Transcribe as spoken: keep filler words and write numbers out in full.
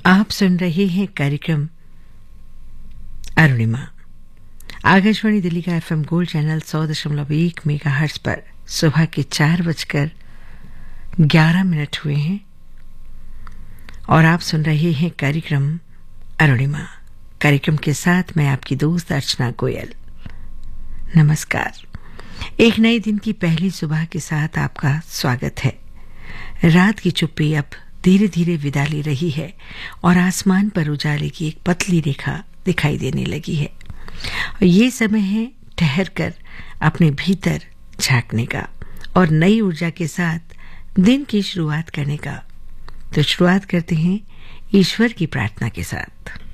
आप सुन रहे हैं कार्यक्रम अरुणिमा आकाशवाणी दिल्ली का एफएम गोल्ड चैनल सौ दशमलव एक मेगाहर्ट्ज पर सुबह के चार बजकर ग्यारह मिनट हुए हैं और आप सुन रहे हैं कार्यक्रम अरुणिमा। कार्यक्रम के साथ मैं आपकी दोस्त अर्चना गोयल। नमस्कार। एक नए दिन की पहली सुबह के साथ आपका स्वागत है। रात की चुप्पी अब धीरे धीरे विदा ले रही है और आसमान पर उजाले की एक पतली रेखा दिखाई देने लगी है। ये समय है ठहर कर अपने भीतर झांकने का और नई ऊर्जा के साथ दिन की शुरुआत करने का। तो शुरुआत करते हैं ईश्वर की प्रार्थना के साथ।